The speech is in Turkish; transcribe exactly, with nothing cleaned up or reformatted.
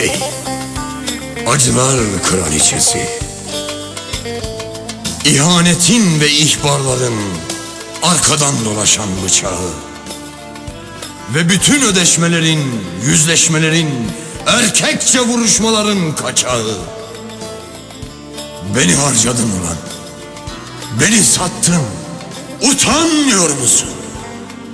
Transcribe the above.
Ey acılar kraliçesi, İhanetin ve ihbarların arkadan dolaşan bıçağı ve bütün ödeşmelerin, yüzleşmelerin, erkekçe vuruşmaların kaçağı. Beni harcadın ulan, beni sattın, utanmıyor musun?